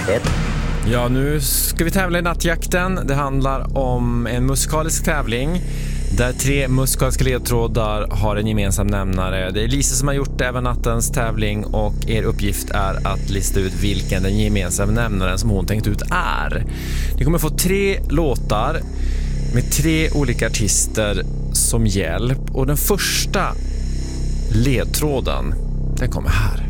1. Ja, nu ska vi tävla i Nattjakten. Det handlar om en musikalisk tävling där 3 musikaliska ledtrådar har en gemensam nämnare. Det är Lisa som har gjort även nattens tävling och er uppgift är att lista ut vilken den gemensamma nämnaren som hon tänkt ut är. Ni kommer få 3 låtar med 3 olika artister som hjälp och den första ledtråden, den kommer här.